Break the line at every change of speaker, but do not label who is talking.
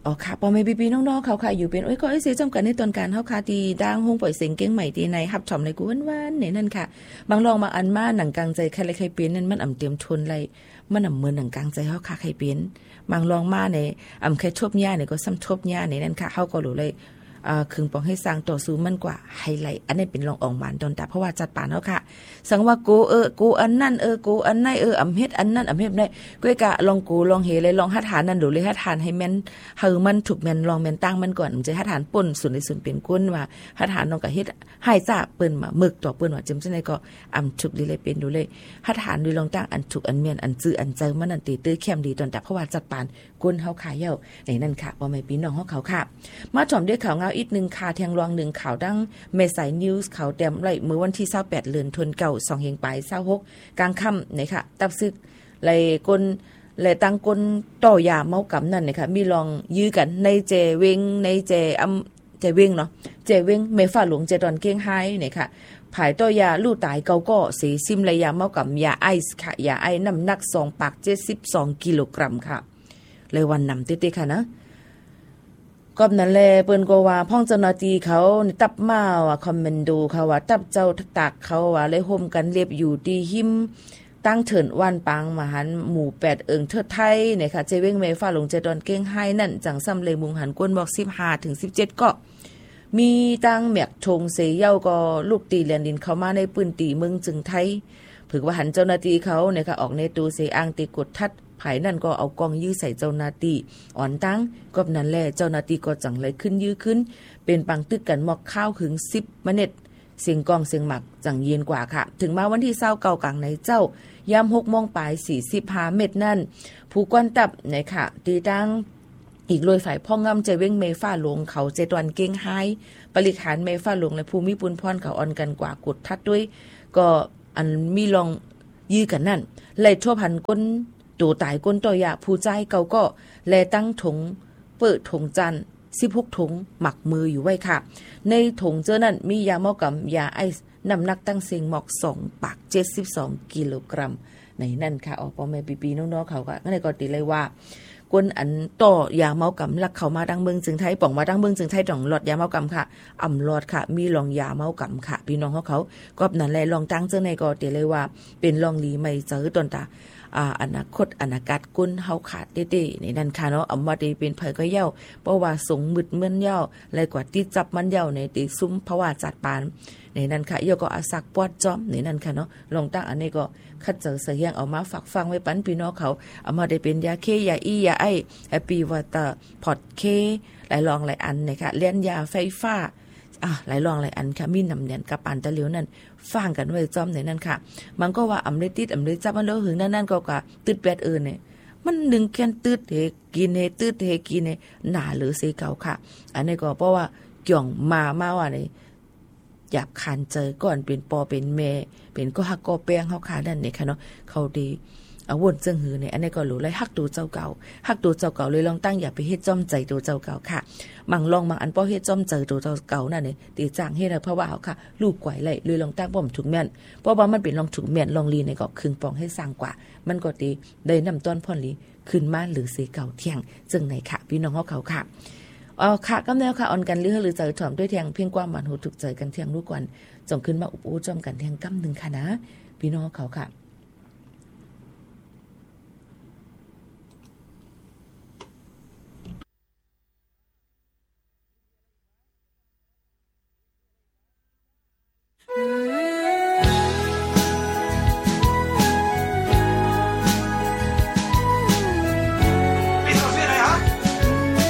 อ๋อค่ะปอไม่ปีๆน้องๆเขาค่ะอยู่เป็นโอ้ยก็ไอ้เสียจำกันในตอนการเฮาค่ะที่ดังฮงปล่อยเสียงเก้งใหม่ที่ในหับฉ่อมในกูวันๆเนี่ยนั่นค่ะบางลองบางอันมาหนังกลางใจใครเลยใครเปลี่ยนนั่นมันอ่ำเตรียมชนไรมันอ่ำเหมือนหนังกลางใจเฮาค่ะใครเปลี่ยนบางลองมาในอ่ำแค่ชบหญ้าเนี่ยก็ซ้ำชบหญ้าเนี่ยนั่นค่ะเฮาก็รู้เลยคึงปองให้สร้างต่อสู้มันกว่าไฮไลท์อันนี้เป็นรองออกหมานตอนตาเพราะว่าจัดปานเฮาค่ะสังว่ากูอันนั่นกูอันไหนอำเฮ็ดอันนั้นอำเฮ็ดได้ก้อยกะลองกูลองเฮเลยลองหัดหานั่นดูเลยหัดหานให้แม่นเฮามันถูกแม่นลองแม่นตั้งมันก่อนจะหัดหานป่นส่วนในส่วนเป็นก้นว่าหัดหานน้องก็เฮ็ดให้จ้าเปิ้นมาหมึกต่อเปิ้นว่าจำจังได๋ก็อำถูกเลยเป็นดูเลยหัดหานดูลองตั้งอันถูกอันแม่นอันจื้ออันเจอมันนั่นตีตื้อเข้มดีตอนแต่เพราะว่าจัดปานก้นเฮาขายเย้าในนั่นค่ะบ่แม่นพี่น้องเฮาเขาค่ะมาจอมด้วยข่าวเงาอีกนึงค่ะเทียงรอง1ข่าวดังเมษายนิวส์ข่าวแต้มไล่มื้อวันที่28เดือนธันวาคม2เฮงปลาย26กลางค่ำนี่ค่ะตับซึกไล่กลและตั้งกลต่อยาเมากำนั่นนะคะมีลองยื้อกันในเจเวงในเจเจเวงเนาะเจเวงเมฟ้าหลวงเจดอนเก้งไฮนี่ค่ะผายต่อยาลู่ตายเกาก็สีซิมระยาเมากำยาไอซ์ค่ะยาไอน้ำหนัก2ปาก72กิโลกรัมค่ะเลยวันนำติ๊ๆค่ะนะก็นั้นแลเปิ้นก็ว่าพ่องเจ้าหน้าที่เขาตับมาว่าคอมเมนโดเขาว่าตับเจ้าตักเขาว่าเลยห่มกันเรียบอยู่ที่หิมตั้งเถินวันปังมหันหมู่8เอิงเทิดไทยเนี่ยค่ะเจเว้งเมฟ้าหลงเจดอนเก้งไห้นั่นจังซ้ำเลยมุงหันกวนบอก15ถึง17ก็มีตั้งแมกชงเสยเย้าก็ลูกตีแลนดินเข้ามาในปืนตีเมืองจึงไทยผึกว่าหันเจ้าหน้าที่เขาเนี่ยค่ะออกในตูเสอ้างตีกดทัดภายนั่นก็เอากองยื้อใส่เจ้าหน้าที่อ่อนตั้งก็นั้นแหละเจ้าหน้าที่ก็จังเลยขึ้นยื้อขึ้นเป็นปังตึกกันหมอกข้าวถึง10 เมตรเสียงกองเสียงหมักจังเย็นกว่าค่ะถึงมาวันที่29กลางในเจ้ายาม6 โมงปลาย45 เมตรนั่นผู้กวนตับไหนค่ะตีตั้งอีกลอยฝ่ายพ่องงำใจเว้งเมฟ้าหลวงเขาเจตวันเก้งไฮปริขารเมฟ้าหลวงและภูมิปุนพรเขาอ่อนกันกว่ากดทัดด้วยก็อันมีลองยื้อกันนั่นเลยทั่วพันก้นตัวตายก้นตัวยาผู้ใจเก่าก็แลตั้งถุงเปิดถุงจัน16 ถุงหมักมืออยู่ไว้ค่ะในถุงเจอนั่นมียาเมากับยาไอซ์น้ำหนักตั้งเสียงหมอก2ปาก72กิโลกรัมในนั่นค่ะออกพ่อแม่ปีๆน้องๆเขาค่ะในก็ตีเลยว่ากวนอันต่อยาเมากำลักเข้ามาดังเมืองจึงไทยป่องมาดังเมืองจึงไทยจ่องหลอดยาเมากำค่ะอ่ำหลอดค่ะมีลองยาเมากำค่ะพี่น้องเขาก็นั่นแหละลองตั้งเจอในก็ตีเลยว่าเป็นลองลีไม่เจอตนตาอนาคตอนาคตกุนเฮาขาดเต้ๆในนั้นค่ะเนาะอำว่าได้เป็นเผยก็เย้าเพราะว่าสงมึดเมื่อนเย้าและกว่าที่จับมันเย้าในติซุ้มเพราะว่าจัดปานในนั้นค่ะเย้าก็อาศักปอดจอมในนั้นค่ะเนาะลองตั้งอันนี้ก็คัดเจอเสียงเอามาฝากฟังไว้ปันพี่น้องเขาเอามาได้เป็นยาเคยาอียาไอแฮปปี้วอเตอร์พอดเคหลายลองหลายอันนะคะเลี้ยนยาไฟฟ้าหลายรองหลายอันค่ะมีนำเนียนกับปานตะเหลียวนั่นฟังกันไว้จอมในนั้นค่ะมันก็ว่าอำเลยติดอำเลยจับมันแล้วหึงนั่นก็ตึดแปดเนี่ยมันดึงแค่นตึดเฮกินเฮตึดเฮกินเฮหนาหรือเสเก่าค่ะอันนี้ก็เพราะว่าเกี่ยงมาว่านี่อยากคันเจอก่อนเป็นปอเป็นแม่เป็นก็ฮักก็แป้งเฮาค่ะนั่นนี่ค่ะเนาะเขาดีอาวนจึงหือเนี่ยอันนี้ก็รู้เลยฮักตัวเจ้าเก่าฮักตัวเจ้าเก่าเลยลองตั้งอย่าไปเฮ็ดจ้อมใจตัวเจ้าเก่าค่ะมังลองมังอันป้อเฮ็ดจ้อมใจตัวเจ้าเก่านั่นนี่ตีจ้างเฮ็ดเพราะว่าเฮาค่ะลูกกวยเลยลองตั้งบ่มถูกแม่นเพราะว่ามันเป็นลองถูกแม่นลองลีในก็ครึ่งปองให้สร้างกว่ามันก็ตีได้นำต้นพ่นลีขึ้นมาหรือเสเก่าเที่ยงจึงไหนค่ะพี่น้องเฮาเขาค่ะค่ะกำแนวค่ะออนกันหรือเจอถ่อมด้วยเที่ยงเพียงความหวานหูถูกใจกันเที่ยงรู้ก่อนจงขึ้นมาอุบอู้จอมกันเที่ยงกำนึงค่ะนะพี่น้องเขาค่ะ